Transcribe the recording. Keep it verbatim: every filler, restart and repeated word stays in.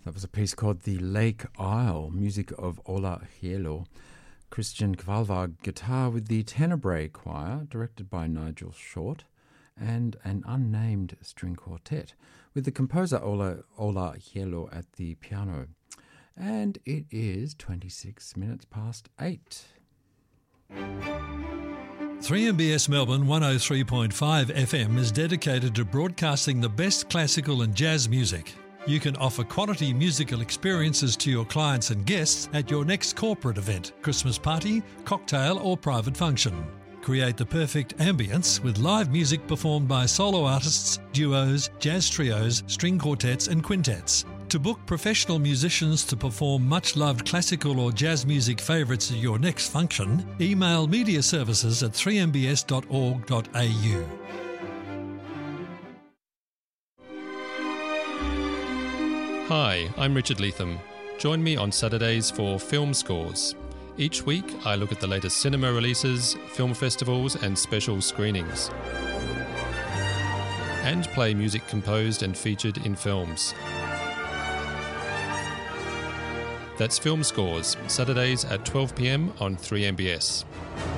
That was a piece called The Lake Isle, music of Ola Hielo. Christian Kvalvag guitar with the Tenebrae Choir, directed by Nigel Short, and an unnamed string quartet, with the composer Ola, Ola Hielo at the piano. And it is twenty-six minutes past eight. three M B S Melbourne one oh three point five F M is dedicated to broadcasting the best classical and jazz music. You can offer quality musical experiences to your clients and guests at your next corporate event, Christmas party, cocktail or private function. Create the perfect ambience with live music performed by solo artists, duos, jazz trios, string quartets and quintets. To book professional musicians to perform much-loved classical or jazz music favourites at your next function, email media services at three m b s dot org dot a u. Hi, I'm Richard Leatham. Join me on Saturdays for Film Scores. Each week, I look at the latest cinema releases, film festivals and special screenings. And play music composed and featured in films. That's Film Scores, Saturdays at twelve p m on three M B S.